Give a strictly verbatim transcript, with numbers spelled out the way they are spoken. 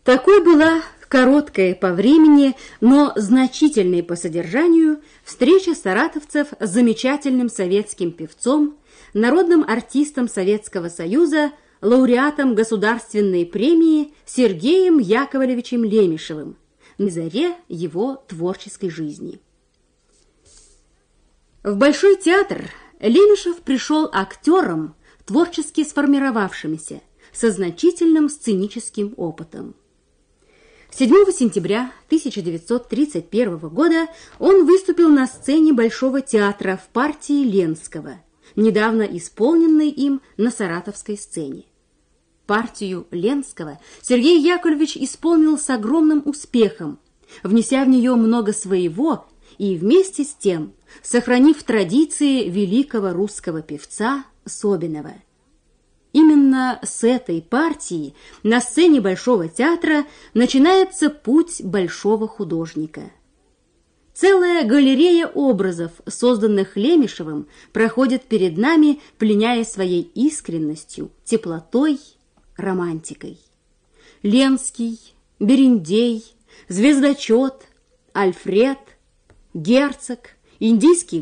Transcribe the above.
Такой была короткая по времени, но значительной по содержанию встреча саратовцев с замечательным советским певцом, народным артистом Советского Союза, лауреатом Государственной премии Сергеем Яковлевичем Лемешевым на заре его творческой жизни. В Большой театр Лемешев пришел актером, творчески сформировавшимся, со значительным сценическим опытом. седьмого сентября тысяча девятьсот тридцать первого года он выступил на сцене Большого театра в партии Ленского, недавно исполненной им на саратовской сцене. Партию Ленского Сергей Яковлевич исполнил с огромным успехом, внеся в нее много своего и вместе с тем сохранив традиции великого русского певца Собинова. Именно с этой партии на сцене Большого театра начинается путь большого художника. Целая галерея образов, созданных Лемешевым, проходит перед нами, пленяя своей искренностью, теплотой, романтикой. Ленский, Берендей, Звездочет, Альфред, Герцог, Индийский